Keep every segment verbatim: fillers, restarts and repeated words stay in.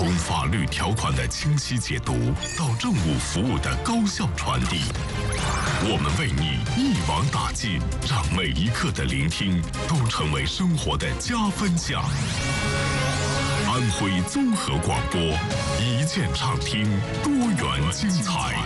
从法律条款的清晰解读到政务服务的高效传递，我们为你一网打尽，让每一刻的聆听都成为生活的加分项。安徽综合广播，一键畅听，多元精彩。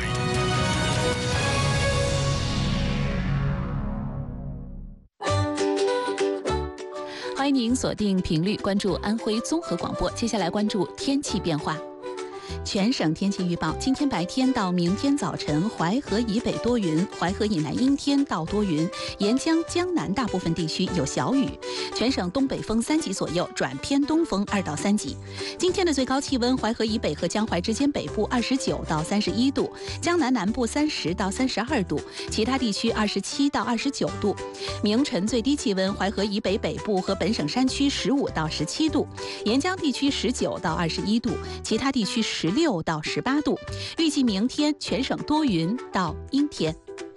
欢迎您锁定频率，关注安徽综合广播。接下来关注天气变化。全省天气预报：今天白天到明天早晨，淮河以北多云，淮河以南阴天到多云，沿江、江南大部分地区有小雨。全省东北风三级左右，转偏东风二到三级。今天的最高气温，淮河以北和江淮之间北部二十九到三十一度，江南南部三十到三十二度，其他地区二十七到二十九度。明晨最低气温，淮河以北北部和本省山区十五到十七度，沿江地区十九到二十一度，其他地区十六到十八度。预计明天全省多云到阴天。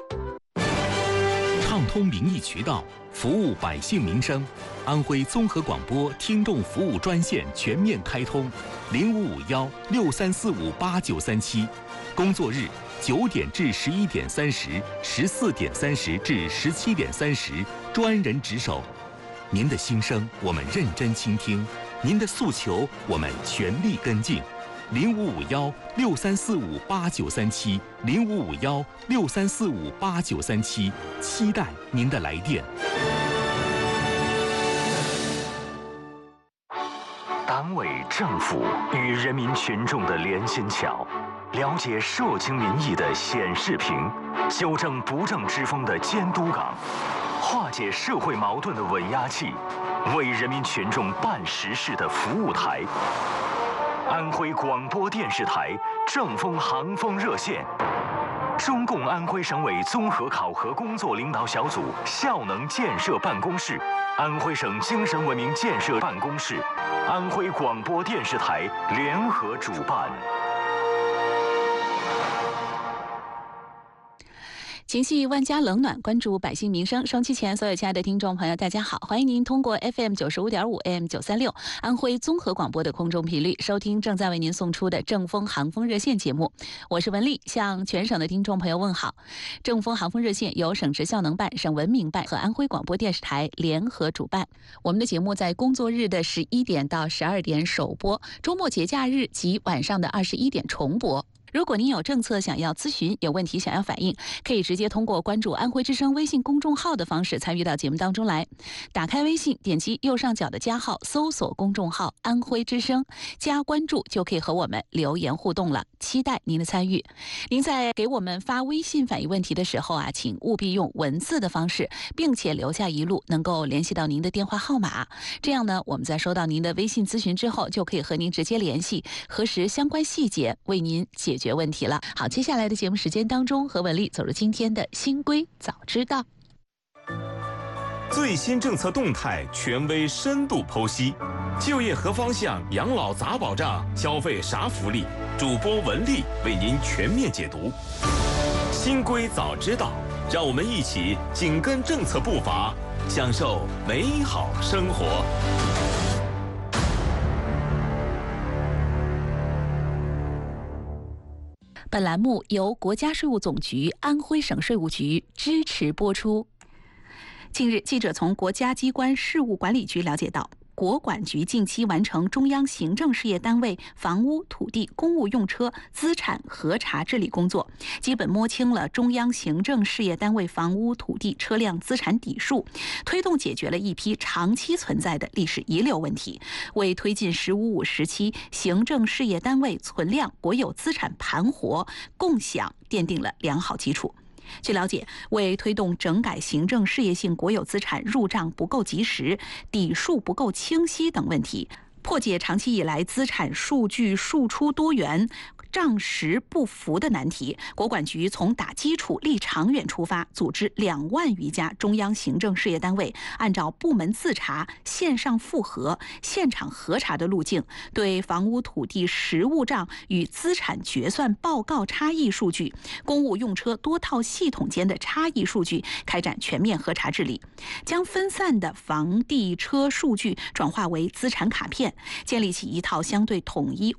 畅通民意渠道，服务百姓民生。安徽综合广播听众服务专线全面开通，零五五幺六三四五八九三七，工作日九点至十一点三十，十四点三十至十七点三十，专人值守。您的心声我们认真倾听，您的诉求我们全力跟进。零五五幺六三四五八九三七，零五五幺六三四五八九三七，期待您的来电。 党委政府与人民群众的连心桥，了解社情民意的显示屏，纠正不正之风的监督岗，化解社会矛盾的稳压器，为人民群众办实事的服务台。安徽广播电视台正风航风热线，中共安徽省委综合考核工作领导小组效能建设办公室，安徽省精神文明建设办公室，安徽广播电视台联合主办。 情系万家冷暖，关注百姓民生。收音机前所有亲爱的听众朋友，大家好，欢迎您通过 F M 九十五点五 A M 九三六安徽综合广播的空中频率收听正在为您送出的正风航风热线节目。我是文丽，向全省的听众朋友问好。正风航风热线由省直效能办、省文明办和安徽广播电视台联合主办。我们的节目在工作日的十一点到十二点首播，周末节假日及晚上的二十一点重播。如果您有政策想要咨询，有问题想要反映，可以直接通过关注安徽之声微信公众号的方式参与到节目当中来。打开微信，点击右上角的加号，搜索公众号安徽之声，加关注就可以和我们留言互动了，期待您的参与。您在给我们发微信反映问题的时候啊，请务必用文字的方式，并且留下一路能够联系到您的电话号码，这样呢，我们在收到您的微信咨询之后，就可以和您直接联系，核实相关细节，为您解决解决问题了。好，接下来的节目时间当中，和文丽走入今天的新规早知道。 最新政策动态，权威深度剖析，就业何方向，养老咋保障，消费啥福利？主播文丽为您全面解读。新规早知道，让我们一起紧跟政策步伐，享受美好生活。 本栏目由国家税务总局安徽省税务局支持播出。近日，记者从国家机关事务管理局了解到，国管局近期完成中央行政事业单位房屋、土地、公务用车资产核查治理工作，基本摸清了中央行政事业单位房屋、土地、车辆资产底数，推动解决了一批长期存在的历史遗留问题，为推进“十五五”时期行政事业单位存量国有资产盘活共享奠定了良好基础。据了解，为推动整改行政事业性国有资产入账不够及时、底数不够清晰等问题，破解长期以来资产数据输出多元、账实不符的难题，国管局从打基础立长远出发，组织两万余家中央行政事业单位，按照部门自查、线上复核、现场核查的路径，对房屋土地实物账与资产决算报告差异数据、公务用车多套系统间的差异数据开展全面核查治理，将分散的房地车数据转化为资产卡片，建立起一套相对统一